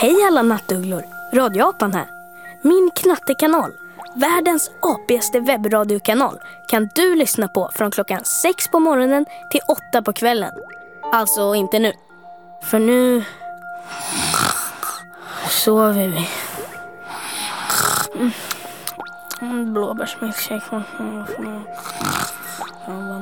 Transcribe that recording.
Hej alla nattugglor, radioapan här. Min knattekanal, världens apigaste webbradiokanal, kan du lyssna på från klockan 6 på morgonen till 8 på kvällen. Alltså inte nu, för nu sover vi. Blåbärsmilkshake.